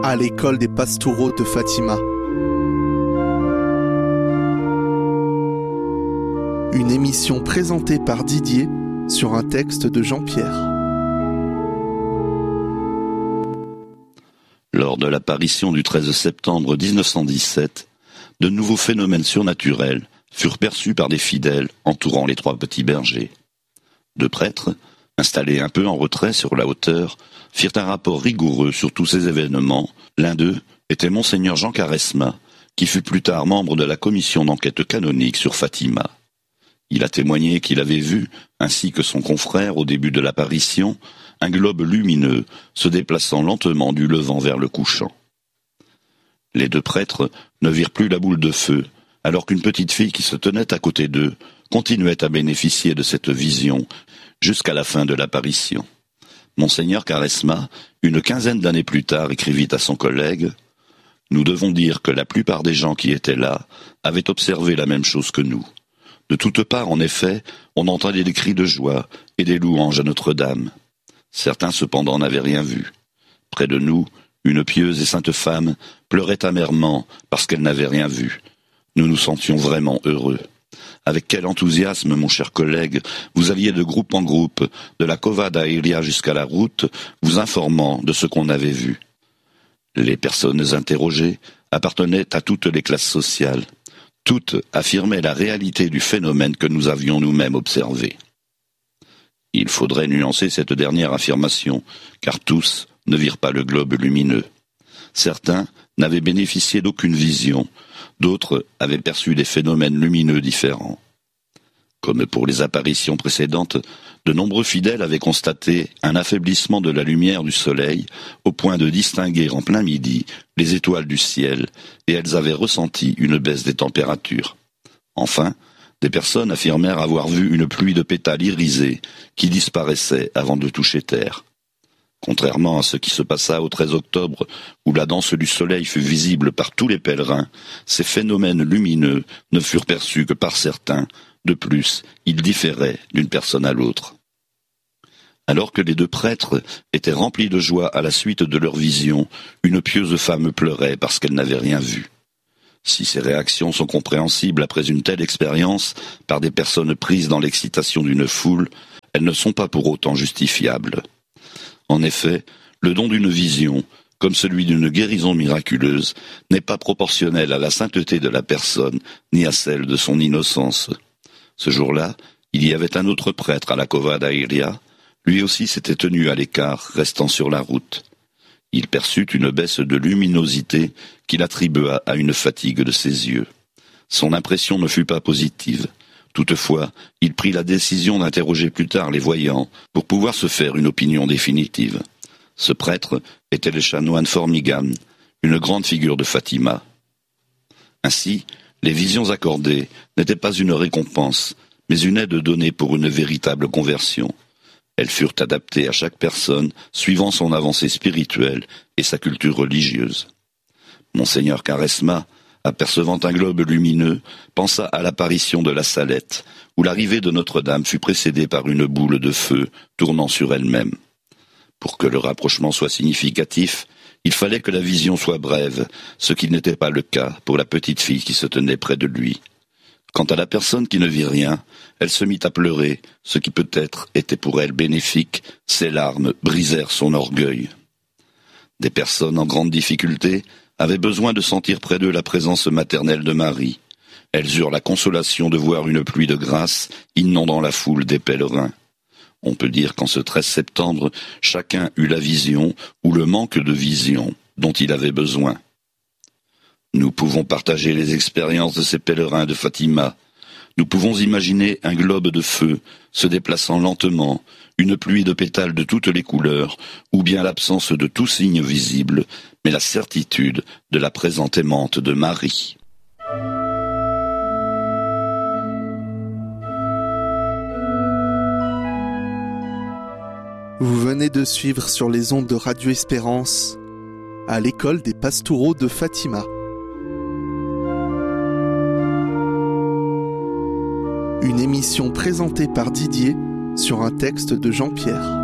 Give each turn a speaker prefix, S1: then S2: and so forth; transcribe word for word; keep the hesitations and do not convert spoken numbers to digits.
S1: à l'école des Pastoureaux de Fatima. Une émission présentée par Didier sur un texte de Jean-Pierre.
S2: Lors de l'apparition du treize septembre dix-neuf cent dix-sept, de nouveaux phénomènes surnaturels furent perçus par des fidèles entourant les trois petits bergers. Deux prêtres, installés un peu en retrait sur la hauteur, firent un rapport rigoureux sur tous ces événements. L'un d'eux était Monseigneur Jean Caresma, qui fut plus tard membre de la commission d'enquête canonique sur Fatima. Il a témoigné qu'il avait vu, ainsi que son confrère au début de l'apparition, un globe lumineux se déplaçant lentement du levant vers le couchant. Les deux prêtres ne virent plus la boule de feu, alors qu'une petite fille qui se tenait à côté d'eux continuait à bénéficier de cette vision jusqu'à la fin de l'apparition. Monseigneur Caresma, une quinzaine d'années plus tard, écrivit à son collègue « Nous devons dire que la plupart des gens qui étaient là avaient observé la même chose que nous. De toutes parts, en effet, on entendait des cris de joie et des louanges à Notre-Dame. Certains, cependant, n'avaient rien vu. Près de nous, une pieuse et sainte femme pleurait amèrement parce qu'elle n'avait rien vu. Nous nous sentions vraiment heureux. Avec quel enthousiasme, mon cher collègue, vous alliez de groupe en groupe, de la Cova da Iria jusqu'à la route, vous informant de ce qu'on avait vu. Les personnes interrogées appartenaient à toutes les classes sociales. Toutes affirmaient la réalité du phénomène que nous avions nous-mêmes observé. Il faudrait nuancer cette dernière affirmation, car tous ne virent pas le globe lumineux. Certains n'avaient bénéficié d'aucune vision, d'autres avaient perçu des phénomènes lumineux différents. Comme pour les apparitions précédentes, de nombreux fidèles avaient constaté un affaiblissement de la lumière du soleil au point de distinguer en plein midi les étoiles du ciel, et elles avaient ressenti une baisse des températures. Enfin, des personnes affirmèrent avoir vu une pluie de pétales irisés qui disparaissaient avant de toucher terre. Contrairement à ce qui se passa au treize octobre, où la danse du soleil fut visible par tous les pèlerins, ces phénomènes lumineux ne furent perçus que par certains. De plus, ils différaient d'une personne à l'autre. Alors que les deux prêtres étaient remplis de joie à la suite de leur vision, une pieuse femme pleurait parce qu'elle n'avait rien vu. Si ces réactions sont compréhensibles après une telle expérience par des personnes prises dans l'excitation d'une foule, elles ne sont pas pour autant justifiables. En effet, le don d'une vision, comme celui d'une guérison miraculeuse, n'est pas proportionnel à la sainteté de la personne, ni à celle de son innocence. Ce jour-là, il y avait un autre prêtre à la Cova da Iria. Lui aussi s'était tenu à l'écart, restant sur la route. Il perçut une baisse de luminosité qu'il attribua à une fatigue de ses yeux. Son impression ne fut pas positive. Toutefois, il prit la décision d'interroger plus tard les voyants pour pouvoir se faire une opinion définitive. Ce prêtre était le chanoine Formigan, une grande figure de Fatima. Ainsi, les visions accordées n'étaient pas une récompense, mais une aide donnée pour une véritable conversion. Elles furent adaptées à chaque personne, suivant son avancée spirituelle et sa culture religieuse. Monseigneur Caresma, apercevant un globe lumineux, pensa à l'apparition de la Salette, où l'arrivée de Notre-Dame fut précédée par une boule de feu tournant sur elle-même. Pour que le rapprochement soit significatif, il fallait que la vision soit brève, ce qui n'était pas le cas pour la petite fille qui se tenait près de lui. Quant à la personne qui ne vit rien, elle se mit à pleurer, ce qui peut-être était pour elle bénéfique, ses larmes brisèrent son orgueil. Des personnes en grande difficulté avaient besoin de sentir près d'eux la présence maternelle de Marie. Elles eurent la consolation de voir une pluie de grâce inondant la foule des pèlerins. On peut dire qu'en ce treize septembre, chacun eut la vision ou le manque de vision dont il avait besoin. Nous pouvons partager les expériences de ces pèlerins de Fatima. Nous pouvons imaginer un globe de feu se déplaçant lentement, une pluie de pétales de toutes les couleurs, ou bien l'absence de tout signe visible, mais la certitude de la présence aimante de Marie.
S1: Vous venez de suivre sur les ondes de Radio Espérance à l'école des Pastoureaux de Fatima. Une émission présentée par Didier sur un texte de Jean-Pierre.